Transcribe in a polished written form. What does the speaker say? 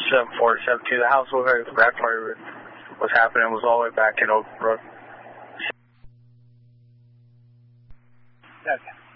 7472. The house where the frat party was happening was all the way back in Oak Brook. Okay.